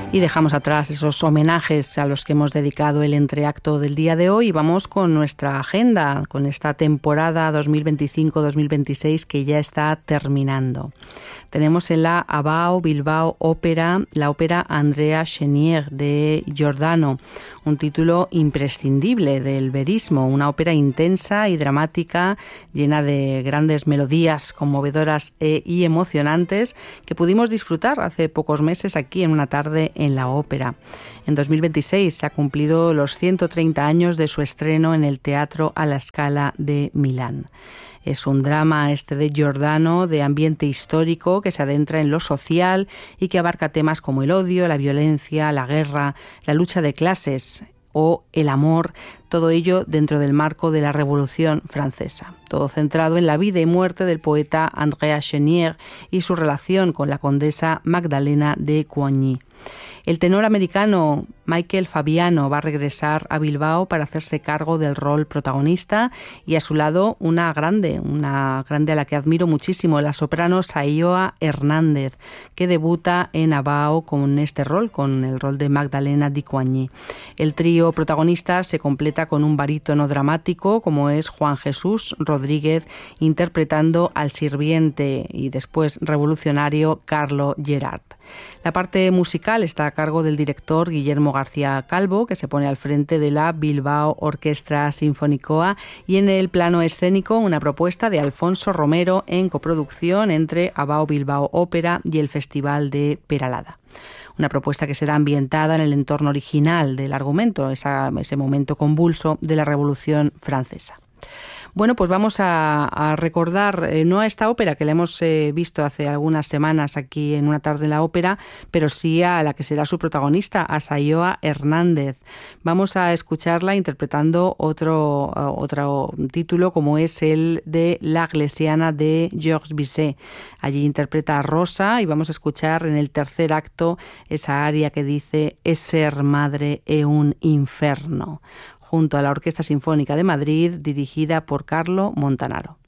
Y dejamos atrás esos homenajes a los que hemos dedicado el entreacto del día de hoy y vamos con nuestra agenda, con esta temporada 2025-2026 que ya está terminando. Tenemos en la Abao Bilbao Ópera la ópera Andrea Chenier de Giordano, un título imprescindible del verismo, una ópera intensa y dramática, llena de grandes melodías conmovedoras y emocionantes que pudimos disfrutar hace pocos meses aquí en una tarde en la ópera. En 2026 se ha cumplido los 130 años de su estreno en el Teatro alla Scala de Milán. Es un drama de Giordano de ambiente histórico que se adentra en lo social y que abarca temas como el odio, la violencia, la guerra, la lucha de clases o el amor, todo ello dentro del marco de la Revolución Francesa. Todo centrado en la vida y muerte del poeta Andrea Chenier y su relación con la condesa Magdalena de Coigny. El tenor americano Michael Fabiano va a regresar a Bilbao para hacerse cargo del rol protagonista y a su lado una grande a la que admiro muchísimo, la soprano Saioa Hernández, que debuta en Abao con este rol, con el rol de Magdalena di Coigny. El trío protagonista se completa con un barítono dramático como es Juan Jesús Rodríguez interpretando al sirviente y después revolucionario Carlo Gerard. La parte musical está a cargo del director Guillermo García Calvo, que se pone al frente de la Bilbao Orquestra Sinfónicoa, y en el plano escénico una propuesta de Alfonso Romero en coproducción entre Abao Bilbao Ópera y el Festival de Peralada. Una propuesta que será ambientada en el entorno original del argumento, ese momento convulso de la Revolución Francesa. Bueno, pues vamos a recordar, no a esta ópera que la hemos visto hace algunas semanas aquí en una tarde en la ópera, pero sí a la que será su protagonista, a Saioa Hernández. Vamos a escucharla interpretando otro título como es el de La Glessiana de Georges Bizet. Allí interpreta a Rosa y vamos a escuchar en el tercer acto esa aria que dice «Esser madre è un inferno», junto a la Orquesta Sinfónica de Madrid, dirigida por Carlo Montanaro.